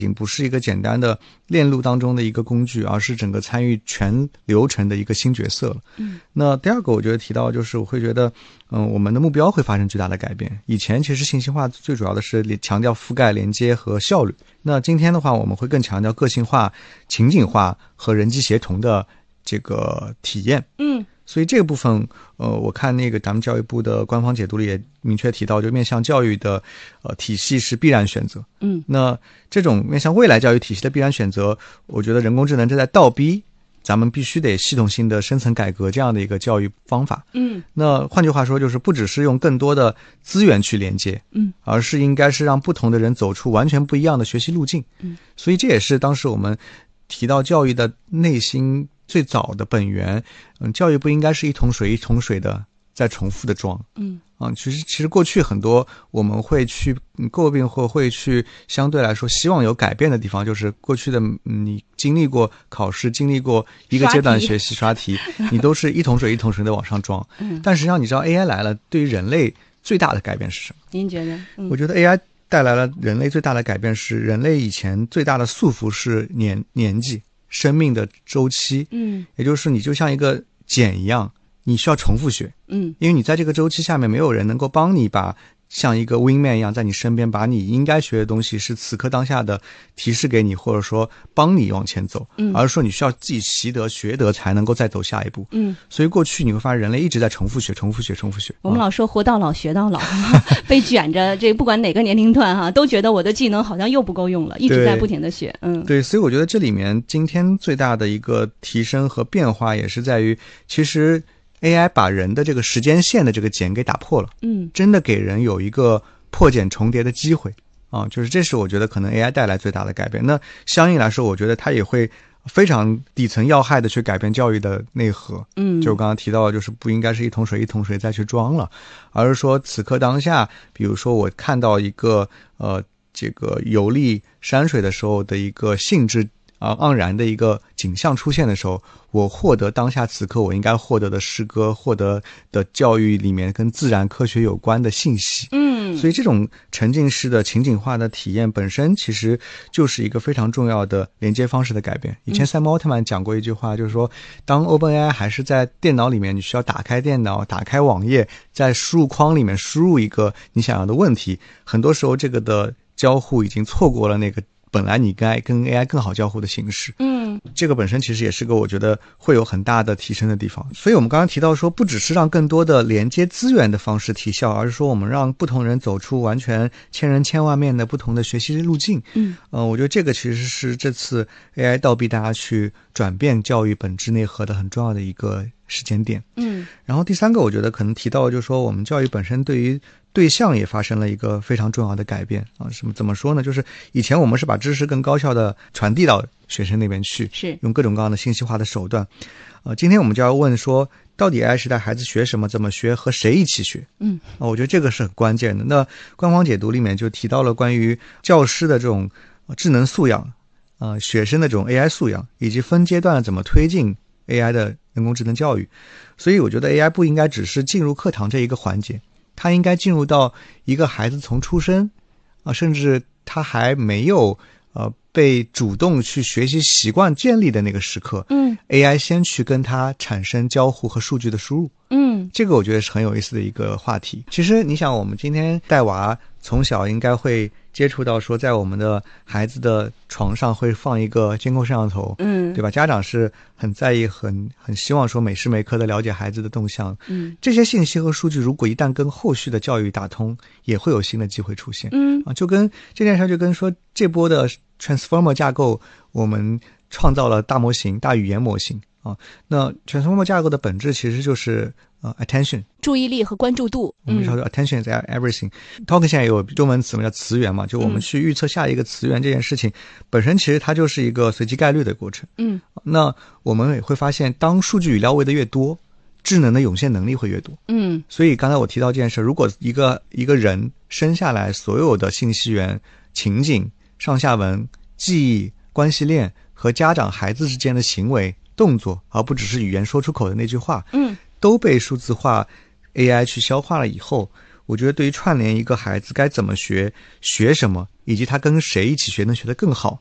已经不是一个简单的链路当中的一个工具，而是整个参与全流程的一个新角色了。那第二个我觉得提到就是我会觉得我们的目标会发生巨大的改变。以前其实信息化最主要的是强调覆盖、连接和效率，那今天的话我们会更强调个性化、情景化和人机协同的这个体验。所以这个部分我看那个咱们教育部的官方解读里也明确提到，就面向教育的体系是必然选择。那这种面向未来教育体系的必然选择，我觉得人工智能正在倒逼咱们必须得系统性的深层改革这样的一个教育方法。那换句话说，就是不只是用更多的资源去连接，而是应该是让不同的人走出完全不一样的学习路径。所以这也是当时我们提到教育的内心最早的本源。教育不应该是一桶水一桶水的在重复的装。其实过去很多我们会去诟病或会去相对来说希望有改变的地方，就是过去的你经历过考试，经历过一个阶段学习刷题，你都是一桶水一桶水的往上装。但实际上你知道 AI 来了，对于人类最大的改变是什么？您觉得？我觉得 AI 带来了人类最大的改变是，人类以前最大的束缚是年纪、生命的周期。也就是你就像一个茧一样，你需要重复学。因为你在这个周期下面没有人能够帮你把像一个 wingman 一样在你身边，把你应该学的东西是此刻当下的提示给你，或者说帮你往前走，而是说你需要自己习得学得才能够再走下一步。所以过去你会发现人类一直在重复学。 我们老说活到老学到老，被卷着，这不管哪个年龄段都觉得我的技能好像又不够用了，一直在不停的学。 对，所以我觉得这里面今天最大的一个提升和变化也是在于，其实AI 把人的这个时间线的这个茧给打破了。真的给人有一个破茧重叠的机会就是这是我觉得可能 AI 带来最大的改变。那相应来说，我觉得它也会非常底层要害的去改变教育的内核。就我刚刚提到的，就是不应该是一桶水一桶水再去装了，而是说此刻当下，比如说我看到一个这个游历山水的时候的一个兴致盎然的一个景象出现的时候，我获得当下此刻我应该获得的诗歌，获得的教育里面跟自然科学有关的信息。所以这种沉浸式的情景化的体验本身其实就是一个非常重要的连接方式的改变。以前Sam Altman讲过一句话，就是说当 OpenAI 还是在电脑里面，你需要打开电脑，打开网页，在输入框里面输入一个你想要的问题，很多时候这个的交互已经错过了那个本来你跟 AI 更好交互的形式。这个本身其实也是个我觉得会有很大的提升的地方。所以我们刚刚提到说，不只是让更多的连接资源的方式提效，而是说我们让不同人走出完全千人千万面的不同的学习路径。我觉得这个其实是这次 AI 倒逼大家去转变教育本质内核的很重要的一个时间点。然后第三个我觉得可能提到就是说，我们教育本身对于对象也发生了一个非常重要的改变怎么说呢？就是以前我们是把知识更高效的传递到学生那边去，是用各种各样的信息化的手段。今天我们就要问说，到底 AI 时代孩子学什么、怎么学、和谁一起学？我觉得这个是很关键的。那官方解读里面就提到了关于教师的这种智能素养，学生的这种 AI 素养，以及分阶段怎么推进 AI 的人工智能教育。所以我觉得 AI 不应该只是进入课堂这一个环节，它应该进入到一个孩子从出生甚至他还没有被主动去学习习惯建立的那个时刻，AI 先去跟他产生交互和数据的输入。这个我觉得是很有意思的一个话题。其实你想，我们今天带娃从小应该会接触到说，在我们的孩子的床上会放一个监控摄像头，对吧？家长是很在意很希望说每时每刻的了解孩子的动向。这些信息和数据如果一旦跟后续的教育打通，也会有新的机会出现。就跟这件事就跟说这波的 Transformer 架构，我们创造了大模型、大语言模型那 Transformer 架构的本质其实就是attention， 注意力和关注度。 我们叫做 attention is everything。Talk 现在有中文词嘛，叫词源嘛，就我们去预测下一个词源这件事情，本身其实它就是一个随机概率的过程。那我们也会发现，当数据语料喂的越多，智能的涌现能力会越多。所以刚才我提到这件事，如果一个人生下来所有的信息源、情景、上下文、记忆、关系链和家长孩子之间的行为动作，而不只是语言说出口的那句话，都被数字化 AI 去消化了以后， 我觉得对于串联一个孩子该怎么学什么，以及他跟谁一起学能学得更好，